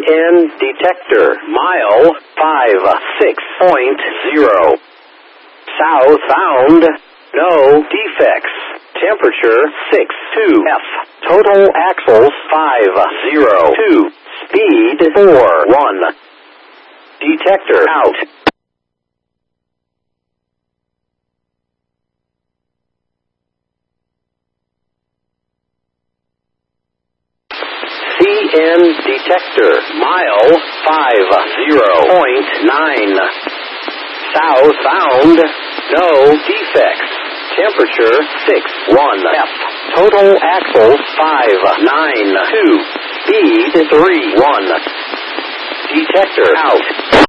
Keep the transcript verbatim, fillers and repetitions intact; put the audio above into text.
N detector, mile five six point zero. Southbound, no defects. Temperature six two F. Total axles five zero two. Speed four one. Detector out. C N detector, mile five zero point nine. Southbound, no defects. Temperature six one F. Total axles five nine two. Speed three one. Detector out.